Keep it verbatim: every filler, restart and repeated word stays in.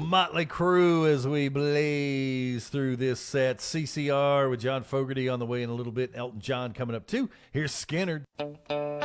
Motley Crue as we blaze through this set. C C R with John Fogerty on the way in a little bit. Elton John coming up too. Here's Skinner.